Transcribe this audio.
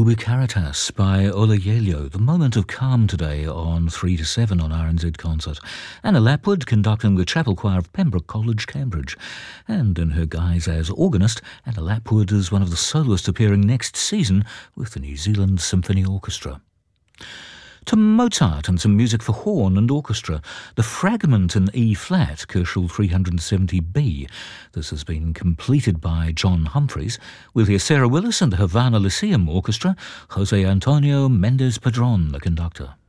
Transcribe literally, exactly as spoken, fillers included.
Ubi Caritas by Ola Yelio. The moment of calm today on three to seven on R N Z Concert. Anna Lapwood conducting the Chapel Choir of Pembroke College, Cambridge. And in her guise as organist, Anna Lapwood is one of the soloists appearing next season with the New Zealand Symphony Orchestra. To Mozart and some music for horn and orchestra, the Fragment in E-flat, Köchel three seventy B. This has been completed by John Humphreys. We'll hear Sarah Willis and the Havana Lyceum Orchestra, Jose Antonio Mendez Padron, the conductor.